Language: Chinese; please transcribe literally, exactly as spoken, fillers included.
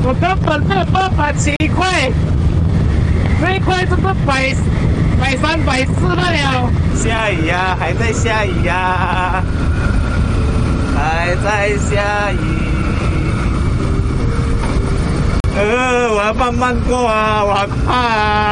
我根本没有办法骑快，最快就是百百三百四了了。 下雨呀、啊，还在下雨呀、啊，还在下雨。呃，我要慢慢过啊，我好怕啊。